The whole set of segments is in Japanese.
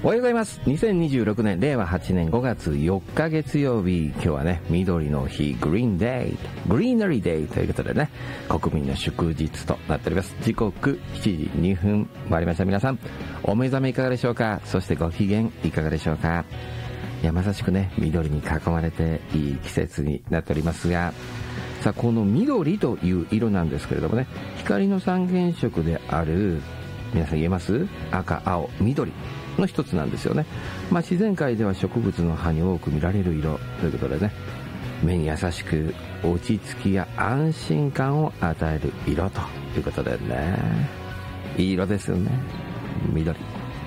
おはようございます。2026年令和8年5月4日月曜日、今日はね、緑の日、グリーンデイ、グリーナリーデイということでね、国民の祝日となっております。時刻7時2分回りました。皆さんお目覚めいかがでしょうか。そしてご機嫌いかがでしょうか。いや、まさしくね、緑に囲まれていい季節になっておりますが、さあ、この緑という色なんですけれどもね、光の三原色である、皆さん言えます？赤、青、緑の一つなんですよね。自然界では植物の葉に多く見られる色ということでね、目に優しく落ち着きや安心感を与える色ということでね、いい色ですよね、緑。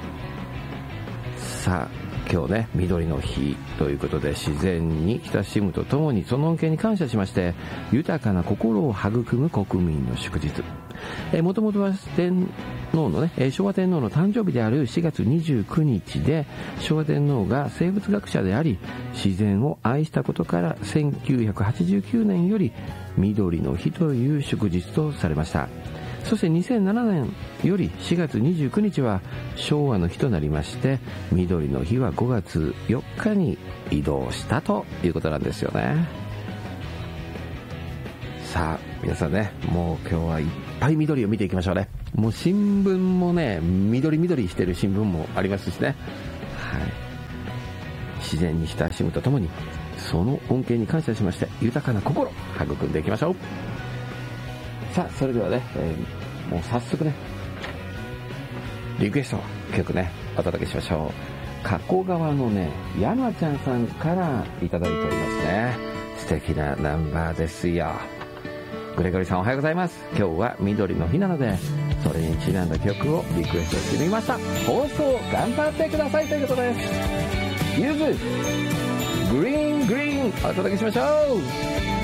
さあ、今日ね、緑の日ということで、自然に親しむとともにその恩恵に感謝しまして、豊かな心を育む国民の祝日。もともとは天皇のね、昭和天皇の誕生日である4月29日で、昭和天皇が生物学者であり自然を愛したことから1989年より緑の日という祝日とされました。そして2007年より4月29日は昭和の日となりまして、緑の日は5月4日に移動したということなんですよね。さあ皆さんね、もう今日はいっぱい緑を見ていきましょうね。もう新聞もね、緑してる新聞もありますしね、はい、自然に親しむとともにその恩恵に感謝しまして、豊かな心育んでいきましょう。さあ、それではね、もう早速ね、リクエスト曲ね、お届けしましょう。加古川のね、山ちゃんさんからいただいておりますね。素敵なナンバーですよ。グレゴリーさん、おはようございます。今日は緑の日なので、それにちなんだ曲をリクエストしてみました。放送頑張ってくださいということです。ゆずグリーンお届けしましょう。